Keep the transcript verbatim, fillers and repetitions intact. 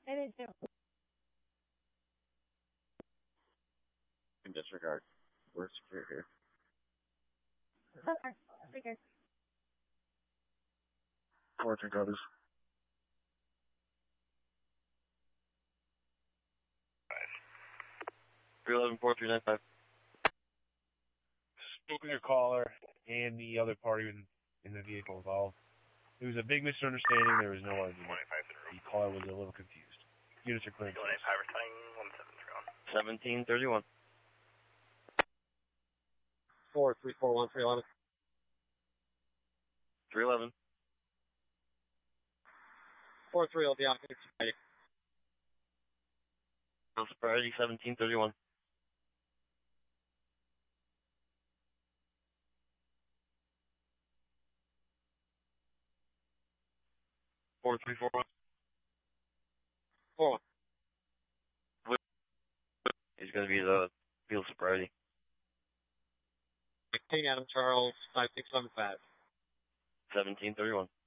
I did too. In disregard. We're secure here. Okay. Figured. Fortune covers. three eleven four three nine five. Spoke with your caller and the other party in, in the vehicle involved. It was a big misunderstanding. There was no argument. The caller was a little confused. Units are clear. seventeen thirty-one. Four three four one three eleven. three eleven. Four three will be out here tonight. Sobriety seventeen thirty-one. Four three four one. Four one. He's going to be the field sobriety. King Adam Charles five six seven five. seventeen thirty-one.